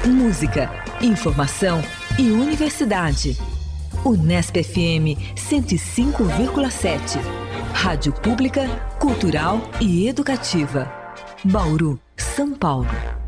música, informação e universidade. Unesp FM 105,7. Rádio Pública, Cultural e Educativa. Bauru, São Paulo.